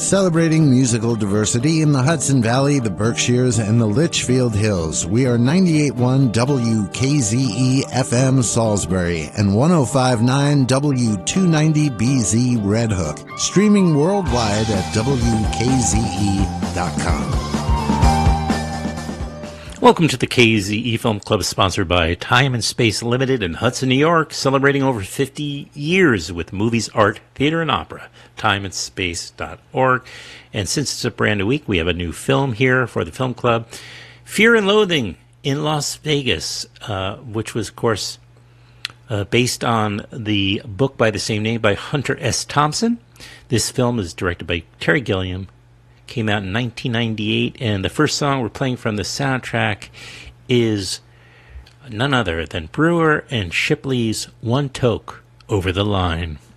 Celebrating musical diversity in the Hudson Valley, the Berkshires, and the Litchfield Hills. We are 98.1 WKZE FM Salisbury and 105.9 W290BZ Red Hook. Streaming worldwide at WKZE.com. Welcome to the KZE Film Club, sponsored by Time and Space Limited in Hudson, New York, celebrating over 50 years with movies, art, theater, and opera. Timeandspace.org. And since it's a brand new week, we have a new film here for the film club, Fear and Loathing in Las Vegas, which was, of course, based on the book by the same name by Hunter S. Thompson. This film is directed by Terry Gilliam. Came out in 1998, and the first song we're playing from the soundtrack is none other than Brewer and Shipley's One Toke Over the Line.